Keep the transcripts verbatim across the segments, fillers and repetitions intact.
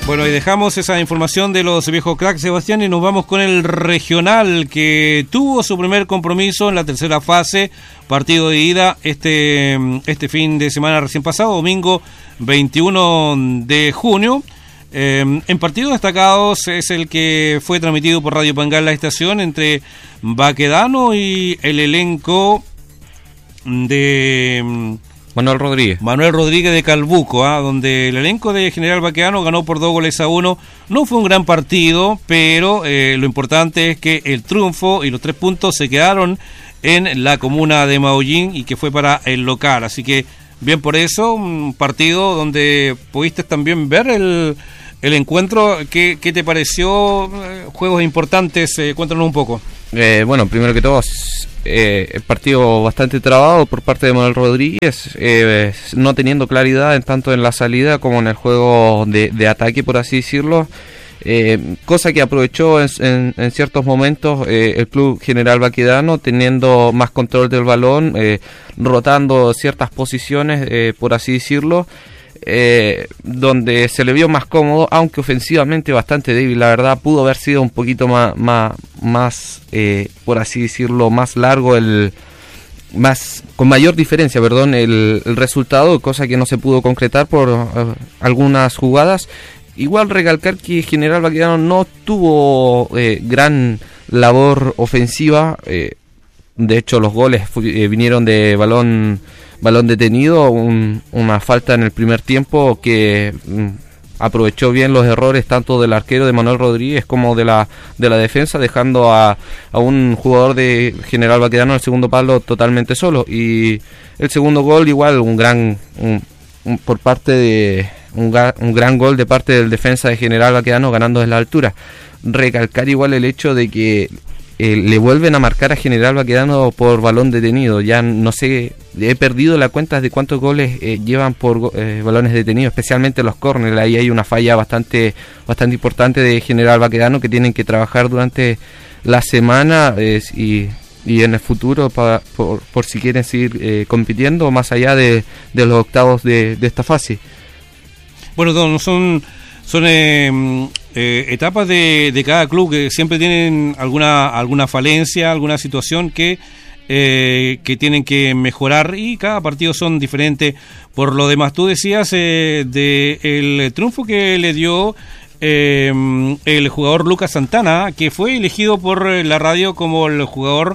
Bueno, y dejamos esa información de los viejos cracks, Sebastián, y nos vamos con el regional, que tuvo su primer compromiso en la tercera fase, partido de ida este, este fin de semana recién pasado, domingo veintiuno de junio. Eh, en partidos destacados es el que fue transmitido por Radio Pangal La Estación entre Baquedano y el elenco de Manuel Rodríguez. Manuel Rodríguez de Calbuco, ¿eh? Donde el elenco de General Baquedano ganó por dos goles a uno. No fue un gran partido, pero eh, lo importante es que el triunfo y los tres puntos se quedaron en la comuna de Maullín y que fue para el local. Así que bien por eso, un partido donde pudiste también ver el, el encuentro. ¿Qué, qué te pareció? Juegos importantes, eh, cuéntanos un poco. Eh, bueno, primero que todo, eh, el partido bastante trabado por parte de Manuel Rodríguez, eh, no teniendo claridad en tanto en la salida como en el juego de, de ataque, por así decirlo. Eh, cosa que aprovechó en, en, en ciertos momentos eh, el club General Baquedano, teniendo más control del balón, eh, rotando ciertas posiciones, eh, por así decirlo, eh, donde se le vio más cómodo, aunque ofensivamente bastante débil. La verdad, pudo haber sido un poquito más, más, más eh, por así decirlo, más largo el... más con mayor diferencia, perdón, el, el resultado, cosa que no se pudo concretar por uh, algunas jugadas. Igual recalcar que General Baquedano no tuvo eh, gran labor ofensiva. Eh, de hecho, los goles eh, vinieron de balón balón detenido, un, una falta en el primer tiempo que mm, aprovechó bien los errores tanto del arquero de Manuel Rodríguez como de la de la defensa, dejando a, a un jugador de General Baquedano en el segundo palo totalmente solo. Y el segundo gol igual un gran un, un, por parte de Un, un gran gol de parte del defensa de General Baquedano, ganando desde la altura. Recalcar igual el hecho de que eh, le vuelven a marcar a General Baquedano por balón detenido. Ya no sé, he perdido la cuenta de cuántos goles eh, llevan por eh, balones detenidos, especialmente los córneres. Ahí hay una falla bastante bastante importante de General Baquedano que tienen que trabajar durante la semana eh, y, y en el futuro para, por, por si quieren seguir eh, compitiendo más allá de, de los octavos de, de esta fase. Bueno, son son eh, eh, etapas de, de cada club que siempre tienen alguna alguna falencia, alguna situación que eh, que tienen que mejorar, y cada partido son diferentes. Por lo demás, tú decías eh, de el triunfo que le dio eh, el jugador Lucas Santana, que fue elegido por la radio como el jugador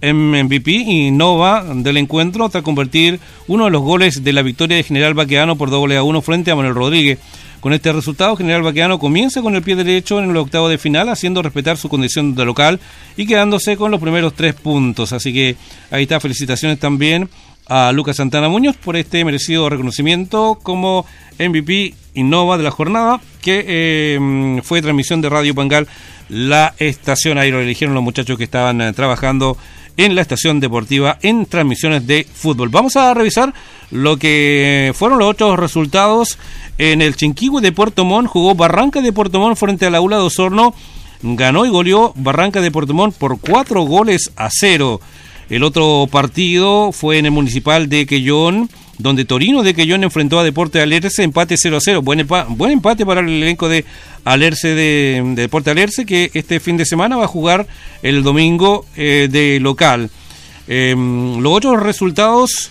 M V P y Nova del encuentro, tras convertir uno de los goles de la victoria de General Baquedano por dos goles a uno frente a Manuel Rodríguez. Con este resultado, General Baquedano comienza con el pie derecho en el octavo de final, haciendo respetar su condición de local y quedándose con los primeros tres puntos. Así que ahí está, felicitaciones también a Lucas Santana Muñoz por este merecido reconocimiento como M V P y Nova de la jornada, que eh, fue transmisión de Radio Pangal La Estación. Ahí lo eligieron los muchachos que estaban eh, trabajando en la estación deportiva en transmisiones de fútbol. Vamos a revisar lo que fueron los otros resultados. En el Chinquihue de Puerto Montt jugó Barranca de Puerto Montt frente a la U L A de Osorno. Ganó y goleó Barranca de Puerto Montt por cuatro goles a cero. El otro partido fue en el Municipal de Quellón, donde Torino de Quellón enfrentó a Deporte Alerce, empate cero a cero. Buen, empa- buen empate para el elenco de Alerce de, de Deporte Alerce, que este fin de semana va a jugar el domingo eh, de local. Eh, los otros resultados...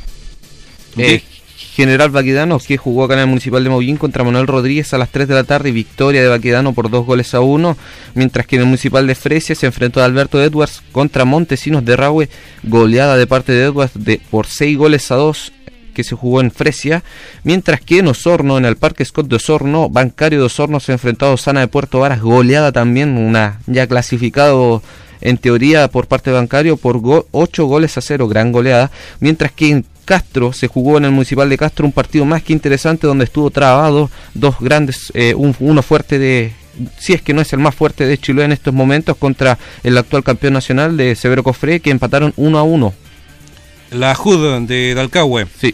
Eh, General Baquedano, que jugó acá en el Municipal de Maullín contra Manuel Rodríguez a las tres de la tarde, victoria de Baquedano por dos goles a uno, mientras que en el Municipal de Fresia se enfrentó a Alberto Edwards contra Montesinos de Rahue, goleada de parte de Edwards de, por seis goles a dos, que se jugó en Fresia, mientras que en Osorno, en el Parque Scott de Osorno, Bancario de Osorno se enfrentó a Osana de Puerto Varas, goleada también, una ya clasificado en teoría por parte de Bancario por go- ocho goles a cero, gran goleada, mientras que en Castro se jugó en el Municipal de Castro un partido más que interesante donde estuvo trabado, dos grandes, eh, un, uno fuerte de, si es que no es el más fuerte de Chiloé en estos momentos, contra el actual campeón nacional de Severo Cofré, que empataron uno a uno. La J U D de Dalcahue. Sí.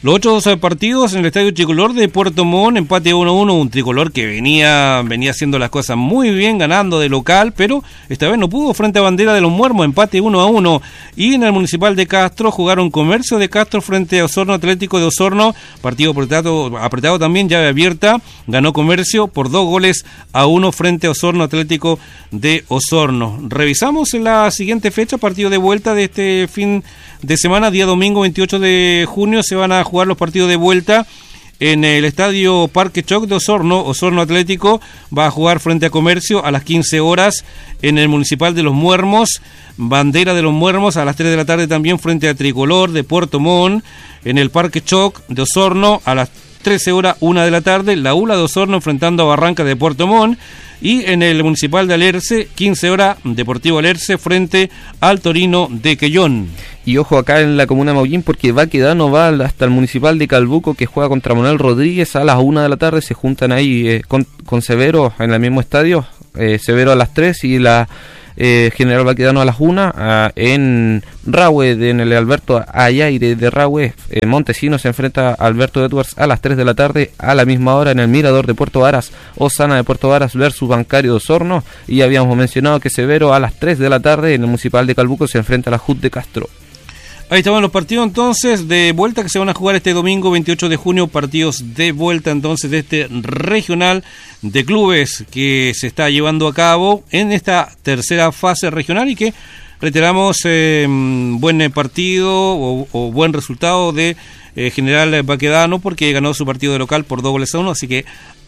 Los otros partidos en el Estadio Tricolor de Puerto Montt, empate uno a uno, un Tricolor que venía venía haciendo las cosas muy bien, ganando de local, pero esta vez no pudo frente a Bandera de los Muermos, empate uno a uno. Y en el Municipal de Castro jugaron Comercio de Castro frente a Osorno Atlético de Osorno, partido apretado, apretado también, llave abierta, ganó Comercio por dos goles a uno frente a Osorno Atlético de Osorno. Revisamos en la siguiente fecha, partido de vuelta de este fin de semana, día domingo veintiocho de junio, se van a jugar los partidos de vuelta en el Estadio Parque Choc de Osorno. Osorno Atlético va a jugar frente a Comercio a las quince horas en el Municipal de los Muermos. Bandera de los Muermos a las tres de la tarde también frente a Tricolor de Puerto Montt. En el Parque Choc de Osorno a las trece horas, una de la tarde, la U L A de Osorno enfrentando a Barranca de Puerto Montt. Y en el Municipal de Alerce, quince horas, Deportivo Alerce frente al Torino de Quellón. Y ojo acá en la comuna de Maullín, porque Baquedano va hasta el Municipal de Calbuco, que juega contra Manuel Rodríguez a las una de la tarde. Se juntan ahí eh, con, con Severo en el mismo estadio, eh, Severo a las tres y la eh, General Baquedano a las una. Uh, en Rahue, de, en el Alberto Ayaire de Rahue, eh, Montesinos se enfrenta a Alberto Edwards a las tres de la tarde. A la misma hora en el Mirador de Puerto Varas, Osana de Puerto Varas versus Bancario de Osorno. Y habíamos mencionado que Severo a las tres de la tarde en el Municipal de Calbuco se enfrenta a la J U T de Castro. Ahí estaban los partidos entonces de vuelta que se van a jugar este domingo veintiocho de junio, partidos de vuelta entonces de este regional de clubes que se está llevando a cabo en esta tercera fase regional y que reiteramos eh, buen partido o, o buen resultado de eh, General Baquedano, porque ganó su partido de local por dos goles a uno, así que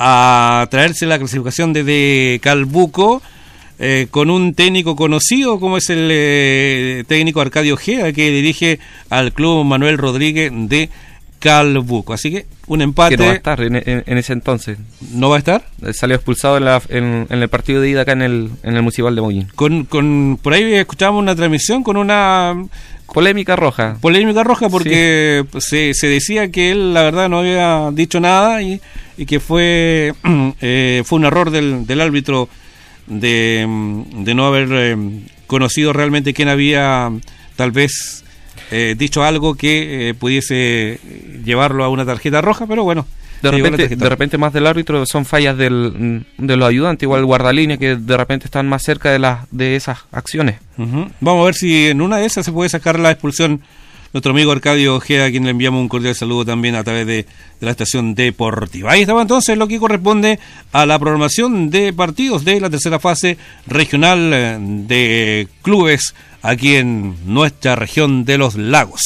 a traerse la clasificación desde Calbuco. Eh, con un técnico conocido como es el eh, técnico Arcadio Ojeda, que dirige al club Manuel Rodríguez de Calbuco. Así que un empate. Que no va a estar en, en, en ese entonces. ¿No va a estar? Salió expulsado en, la, en, en el partido de ida acá en el, en el Municipal de Maullín. Con, con, por ahí escuchábamos una transmisión con una polémica roja. Polémica roja porque sí. se, se decía que él la verdad no había dicho nada y, y que fue, eh, fue un error del, del árbitro de, de no haber eh, conocido realmente quién había tal vez eh, dicho algo que eh, pudiese llevarlo a una tarjeta roja, pero bueno, de repente, de repente más del árbitro son fallas del, de los ayudantes, igual el guardalínea, que de repente están más cerca de las de esas acciones. Uh-huh. Vamos a ver si en una de esas se puede sacar la expulsión. Nuestro amigo Arcadio Ojeda, a quien le enviamos un cordial saludo también a través de, de la estación deportiva. Ahí estaba entonces lo que corresponde a la programación de partidos de la tercera fase regional de clubes aquí en nuestra región de los lagos.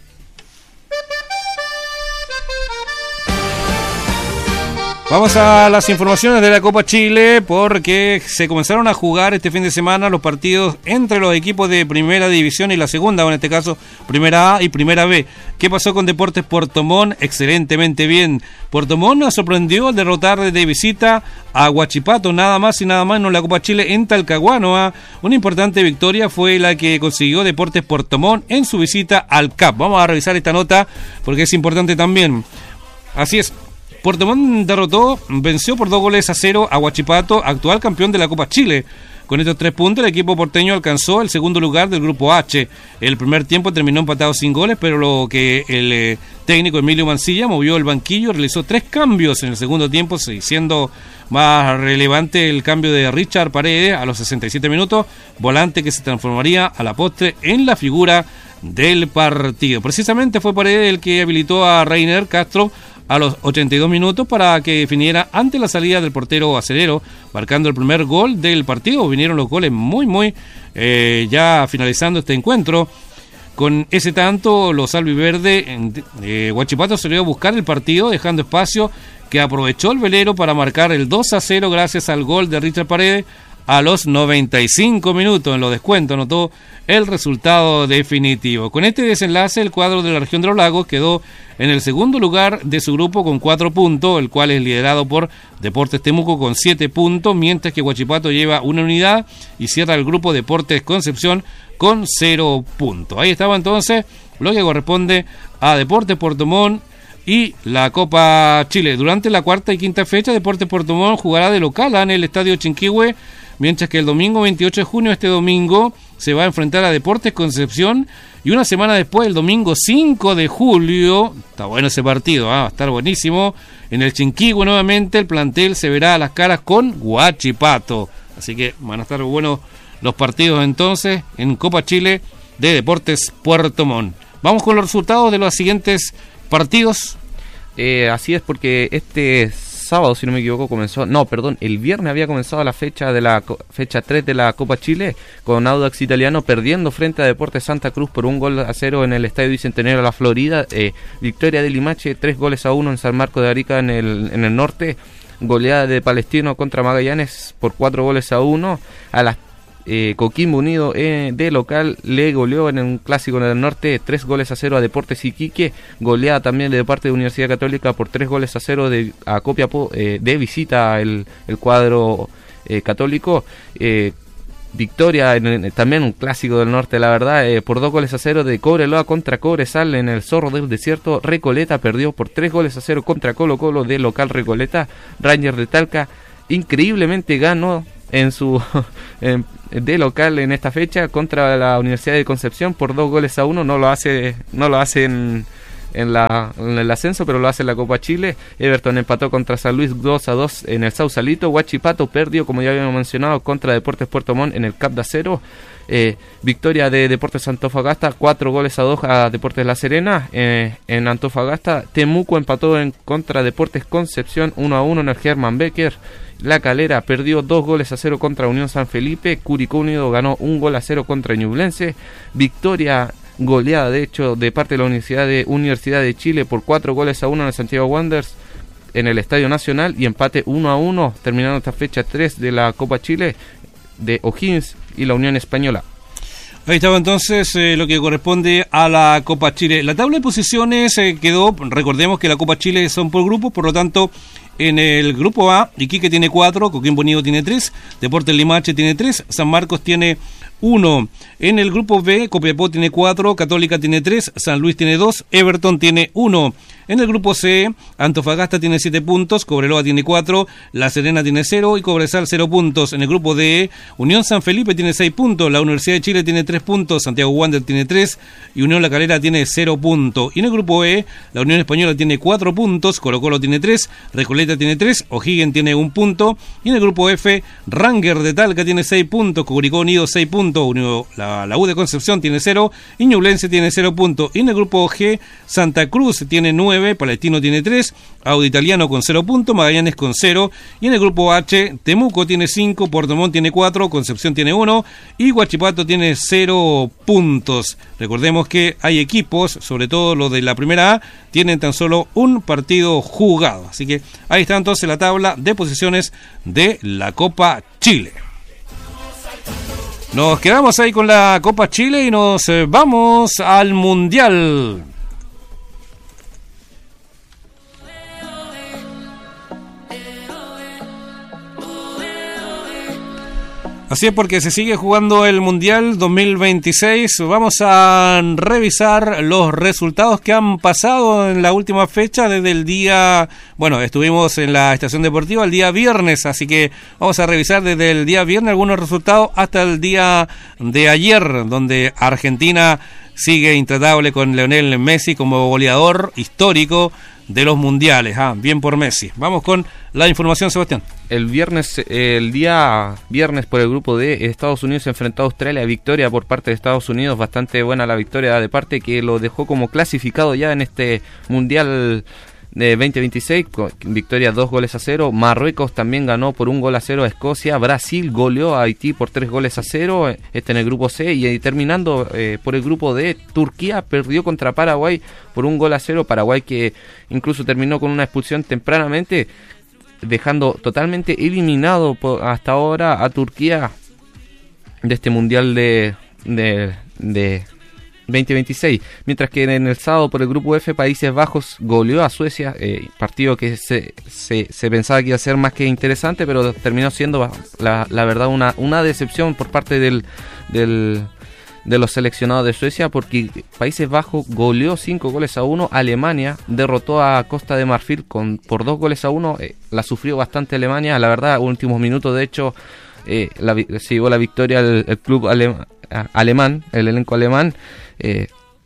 Vamos a las informaciones de la Copa Chile, porque se comenzaron a jugar este fin de semana los partidos entre los equipos de Primera División y la Segunda, o en este caso Primera A y Primera B. ¿Qué pasó con Deportes Puerto Montt? Excelentemente bien. Puerto Montt nos sorprendió al derrotar de visita a Huachipato, nada más y nada menos, en la Copa Chile en Talcahuano. ¿eh? Una importante victoria fue la que consiguió Deportes Puerto Montt en su visita al C A P. Vamos a revisar esta nota porque es importante también. Así es. Puerto Montt derrotó, venció por dos goles a cero a Huachipato, actual campeón de la Copa Chile. Con estos tres puntos, el equipo porteño alcanzó el segundo lugar del Grupo H. El primer tiempo terminó empatado sin goles, pero lo que el eh, técnico Emilio Mancilla movió el banquillo, realizó tres cambios en el segundo tiempo, siendo más relevante el cambio de Richard Paredes a los sesenta y siete minutos, volante que se transformaría a la postre en la figura del partido. Precisamente fue Paredes el que habilitó a Reiner Castro a los ochenta y dos minutos para que definiera ante la salida del portero Acelero, marcando el primer gol del partido. Vinieron los goles muy, muy eh, ya finalizando este encuentro. Con ese tanto, los albiverde, eh, Huachipato salió a buscar el partido, dejando espacio que aprovechó el velero para marcar el dos a cero gracias al gol de Richard Paredes a los noventa y cinco minutos. En los descuentos anotó el resultado definitivo. Con este desenlace, el cuadro de la región de los lagos quedó en el segundo lugar de su grupo con cuatro puntos, el cual es liderado por Deportes Temuco con siete puntos, mientras que Huachipato lleva una unidad y cierra el grupo Deportes Concepción con cero puntos. Ahí estaba entonces lo que corresponde a Deportes Puerto Montt y la Copa Chile. Durante la cuarta y quinta fecha, Deportes Puerto Montt jugará de local en el Estadio Chinquihue, mientras que el domingo veintiocho de junio, este domingo, se va a enfrentar a Deportes Concepción Y una semana después, el domingo cinco de julio, está bueno ese partido, ¿eh? Va a estar buenísimo. En el Chinquihue nuevamente el plantel se verá a las caras con Huachipato. Así que van a estar buenos los partidos entonces en Copa Chile de Deportes Puerto Montt. Vamos con los resultados de los siguientes partidos. Eh, así es, porque este sábado, si no me equivoco, comenzó, no, perdón, el viernes había comenzado la fecha de la fecha tres de la Copa Chile, con Audax Italiano perdiendo frente a Deportes Santa Cruz por un gol a cero en el Estadio Bicentenario de la Florida. Eh, victoria de Limache, tres goles a uno en San Marcos de Arica en el, en el norte. Goleada de Palestino contra Magallanes por cuatro goles a uno. A las Eh, Coquimbo Unido eh, de local le goleó en un clásico en el norte tres goles a cero a Deportes Iquique. Goleada también de parte de Universidad Católica por tres goles a cero de, a Copiapó, eh, de visita el, el cuadro eh, católico. Eh, victoria en, en, también un clásico del norte, la verdad, eh, por dos goles a cero de Cobreloa contra Cobresal en el Zorro del Desierto. Recoleta perdió por tres goles a cero contra Colo Colo de local Recoleta. Rangers de Talca increíblemente ganó en su en, de local en esta fecha contra la Universidad de Concepción por dos goles a uno. No lo hace no lo hace en, en, la, en el ascenso, pero lo hace en la Copa Chile. Everton empató contra San Luis dos a dos en el Sausalito. Huachipato perdió, como ya habíamos mencionado, contra Deportes Puerto Montt en el Cap de Acero. Eh, victoria de Deportes Antofagasta, cuatro goles a dos a Deportes La Serena eh, en Antofagasta. Temuco empató en contra Deportes Concepción uno a uno en el Hermann Becker. La Calera perdió dos goles a cero contra Unión San Felipe. Curicó Unido ganó un gol a cero contra Ñublense. Victoria goleada, de hecho, de parte de la Universidad de, Universidad de Chile por cuatro goles a uno en el Santiago Wanderers en el Estadio Nacional. Y empate uno a uno terminando esta fecha tres de la Copa Chile de O'Higgins y la Unión Española. Ahí estaba entonces eh, lo que corresponde a la Copa Chile. La tabla de posiciones eh, quedó, recordemos que la Copa Chile son por grupos, por lo tanto, en el grupo A, Iquique tiene cuatro, Coquimbo Unido tiene tres, Deportes Limache tiene tres, San Marcos tiene uno. En el grupo B, Copiapó tiene cuatro, Católica tiene tres, San Luis tiene dos, Everton tiene uno. En el grupo C, Antofagasta tiene siete puntos, Cobreloa tiene cuatro, La Serena tiene cero y Cobresal cero puntos. En el grupo D, Unión San Felipe tiene seis puntos, la Universidad de Chile tiene tres puntos, Santiago Wander tiene tres y Unión La Calera tiene cero puntos. Y en el grupo E, la Unión Española tiene cuatro puntos, Colo Colo tiene tres, Recoleta tiene tres, O'Higgins tiene un punto. Y en el grupo F, Rangers de Talca tiene seis puntos, Curicó Unido seis puntos, Unido, la, la U de Concepción tiene cero y Ñublense tiene cero puntos. Y en el grupo G, Santa Cruz tiene nueve, Palestino tiene tres, Auda Italiano con cero puntos, Magallanes con cero, y en el grupo H, Temuco tiene cinco, Puerto Montt tiene cuatro, Concepción tiene uno y Huachipato tiene cero puntos. Recordemos que hay equipos, sobre todo los de la primera A, tienen tan solo un partido jugado. Así que ahí está entonces la tabla de posiciones de la Copa Chile. Nos quedamos ahí con la Copa Chile y nos eh, vamos al Mundial. Así es, porque se sigue jugando el Mundial dos mil veintiséis. Vamos a revisar los resultados que han pasado en la última fecha desde el día... Bueno, estuvimos en la estación deportiva el día viernes, así que vamos a revisar desde el día viernes algunos resultados hasta el día de ayer, donde Argentina sigue intratable con Lionel Messi como goleador histórico de los mundiales. Ah, bien por Messi. Vamos con la información, Sebastián. El viernes, el día viernes por el grupo D, Estados Unidos se enfrentó a Australia. Victoria por parte de Estados Unidos, bastante buena la victoria de parte que lo dejó como clasificado ya en este mundial de veinte veintiséis, victoria dos goles a cero. Marruecos también ganó por un gol a cero a Escocia. Brasil goleó a Haití por tres goles a cero, este en el grupo C. Y eh, terminando eh, por el grupo D, Turquía perdió contra Paraguay por un gol a cero. Paraguay que incluso terminó con una expulsión tempranamente, dejando totalmente eliminado por, hasta ahora a Turquía de este mundial de, de, de veinte veintiséis, mientras que en el sábado por el grupo F, Países Bajos goleó a Suecia, eh, partido que se, se, se pensaba que iba a ser más que interesante, pero terminó siendo la, la verdad una, una decepción por parte del, del de los seleccionados de Suecia, porque Países Bajos goleó cinco goles a uno. Alemania derrotó a Costa de Marfil con, por dos goles a uno, eh, la sufrió bastante Alemania, la verdad, últimos minutos de hecho eh, la, se llevó la victoria el, el club alem, alemán, el elenco alemán. Eh,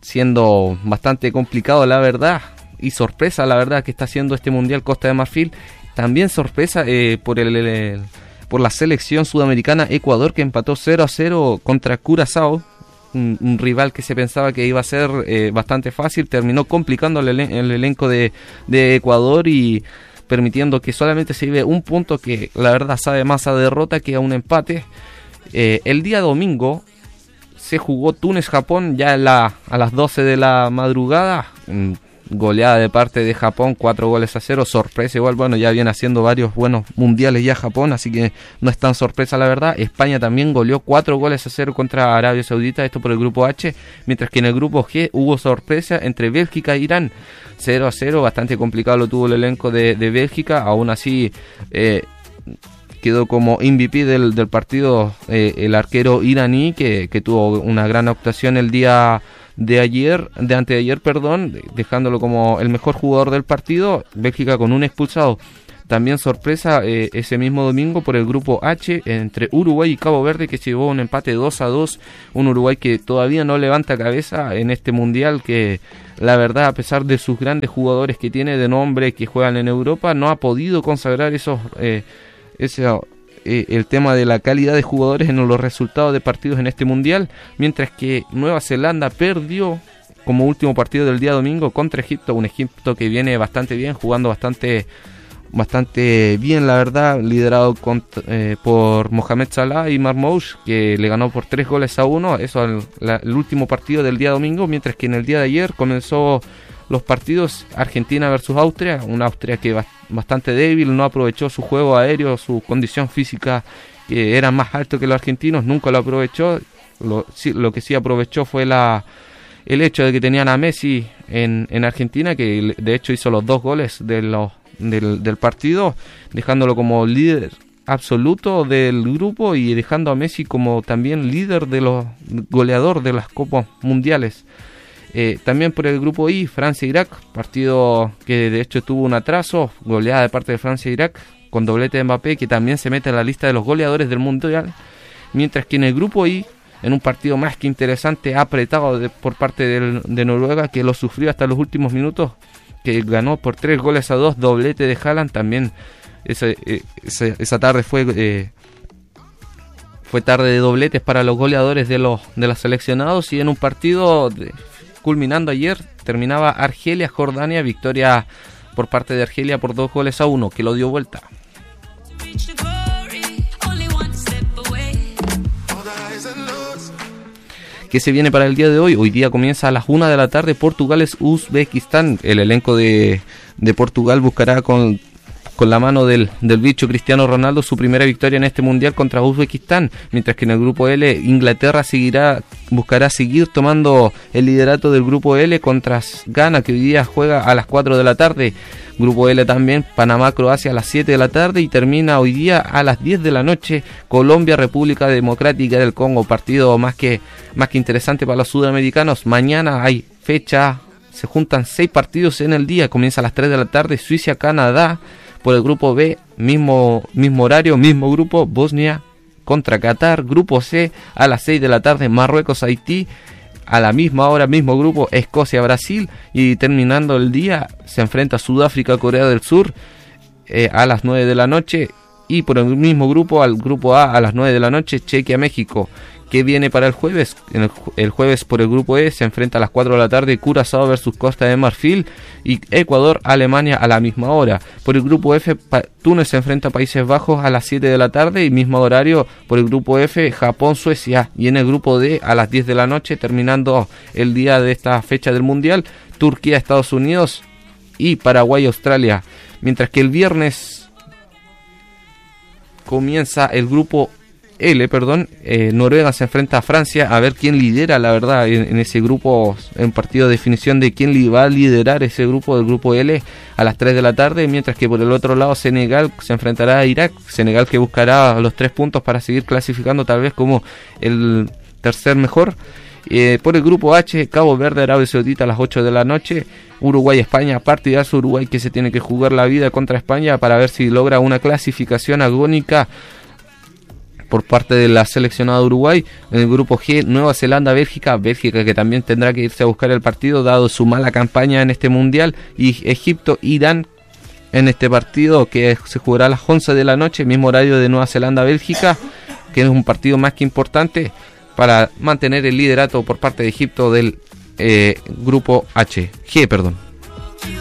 siendo bastante complicado, la verdad, y sorpresa, la verdad, que está haciendo este Mundial Costa de Marfil. También sorpresa eh, por el, el por la selección sudamericana Ecuador, que empató cero a cero contra Curazao, un, un rival que se pensaba que iba a ser eh, bastante fácil. Terminó complicando el, elen- el elenco de, de Ecuador y permitiendo que solamente se lleve un punto, que la verdad sabe más a derrota que a un empate. Eh, el día domingo se jugó Túnez-Japón ya en la, a las doce de la madrugada. Goleada de parte de Japón, cuatro goles a cero, sorpresa igual, bueno, ya viene haciendo varios buenos mundiales ya Japón, así que no es tan sorpresa la verdad. España también goleó cuatro goles a cero contra Arabia Saudita, esto por el grupo H, mientras que en el grupo G hubo sorpresa entre Bélgica e Irán, cero a cero, bastante complicado lo tuvo el elenco de, de Bélgica, aún así eh, quedó como M V P del, del partido eh, el arquero iraní, que, que tuvo una gran actuación el día de ayer, de anteayer, perdón, dejándolo como el mejor jugador del partido. Bélgica con un expulsado. También sorpresa eh, ese mismo domingo por el grupo H entre Uruguay y Cabo Verde, que se llevó un empate dos a dos, un Uruguay que todavía no levanta cabeza en este mundial, que la verdad, a pesar de sus grandes jugadores que tiene de nombre, que juegan en Europa, no ha podido consagrar esos eh, ese Eh, el tema de la calidad de jugadores en los resultados de partidos en este mundial, mientras que Nueva Zelanda perdió como último partido del día domingo contra Egipto, un Egipto que viene bastante bien, jugando bastante bastante bien, la verdad, liderado con, eh, por Mohamed Salah y Marmoush, que le ganó por tres goles a uno, eso el, la, el último partido del día domingo, mientras que en el día de ayer comenzó los partidos Argentina versus Austria, una Austria que va bastante débil, no aprovechó su juego aéreo, su condición física, que era más alto que los argentinos, nunca lo aprovechó. Lo, sí, lo que sí aprovechó fue la el hecho de que tenían a Messi en, en Argentina, que de hecho hizo los dos goles de los, del, del partido, dejándolo como líder absoluto del grupo y dejando a Messi como también líder de los goleador de las Copas Mundiales. Eh, también por el grupo I, Francia-Irak, partido que de hecho tuvo un atraso, goleada de parte de Francia-Irak, con doblete de Mbappé, que también se mete en la lista de los goleadores del Mundial, mientras que en el grupo I, en un partido más que interesante, apretado de, por parte de, de Noruega, que lo sufrió hasta los últimos minutos, que ganó por tres goles a dos, doblete de Haaland, también esa, esa, esa tarde fue... Eh, fue tarde de dobletes para los goleadores de los, de los seleccionados, y en un partido... De, culminando ayer, terminaba Argelia-Jordania, victoria por parte de Argelia por dos goles a uno, que lo dio vuelta. ¿Qué se viene para el día de hoy? Hoy día comienza a las una de la tarde Portugal-Uzbekistán. El elenco de, de Portugal buscará con... con la mano del, del bicho Cristiano Ronaldo su primera victoria en este mundial contra Uzbekistán, mientras que en el grupo L Inglaterra seguirá buscará seguir tomando el liderato del grupo L contra Ghana, que hoy día juega a las cuatro de la tarde. Grupo L también Panamá-Croacia a las siete de la tarde, y termina hoy día a las diez de la noche Colombia-República Democrática del Congo, partido más que, más que interesante para los sudamericanos. Mañana hay fecha, se juntan seis partidos en el día, comienza a las tres de la tarde Suiza-Canadá. Por el grupo B, mismo, mismo horario, mismo grupo, Bosnia contra Qatar. Grupo C, a las seis de la tarde, Marruecos-Haití. A la misma hora, mismo grupo, Escocia-Brasil. Y terminando el día, se enfrenta Sudáfrica-Corea del Sur eh, a las nueve de la noche. Y por el mismo grupo, al grupo A, a las nueve de la noche, Chequia-México. ¿Qué viene para el jueves? El, el jueves por el grupo E se enfrenta a las cuatro de la tarde Curazao versus Costa de Marfil, y Ecuador-Alemania a la misma hora. Por el grupo F, pa- Túnez se enfrenta a Países Bajos a las siete de la tarde, y mismo horario por el grupo F, Japón-Suecia. Y en el grupo D a las diez de la noche, terminando el día de esta fecha del Mundial, Turquía-Estados Unidos y Paraguay-Australia. Mientras que el viernes comienza el grupo L, perdón, eh, Noruega se enfrenta a Francia, a ver quién lidera, la verdad, en, en ese grupo, en partido de definición de quién li, va a liderar ese grupo, del grupo L, a las tres de la tarde, mientras que por el otro lado Senegal se enfrentará a Irak, Senegal que buscará los tres puntos para seguir clasificando tal vez como el tercer mejor. Eh, por el grupo H, Cabo Verde, Arabia Saudita a las ocho de la noche, Uruguay-España, partidazo. Uruguay que se tiene que jugar la vida contra España para ver si logra una clasificación agónica por parte de la seleccionada de Uruguay. En el grupo G, Nueva Zelanda, Bélgica, Bélgica que también tendrá que irse a buscar el partido dado su mala campaña en este mundial, y Egipto, Irán en este partido que se jugará a las once de la noche, mismo horario de Nueva Zelanda, Bélgica, que es un partido más que importante para mantener el liderato por parte de Egipto del eh, grupo H, G, perdón.